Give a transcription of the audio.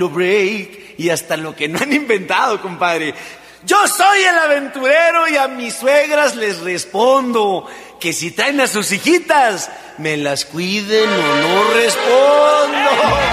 bailo break y hasta lo que no han inventado, compadre. Yo soy el aventurero y a mis suegras les respondo que si traen a sus hijitas, me las cuiden o no respondo.